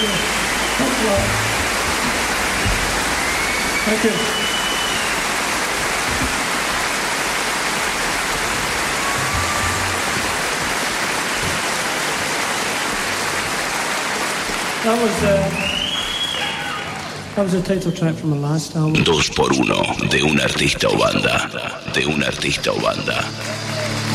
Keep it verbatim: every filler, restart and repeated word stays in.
you. Thanks a lot. Thank you. That was, uh, that was a title track from the last album. Dos por uno de un artista o banda, de un artista o banda.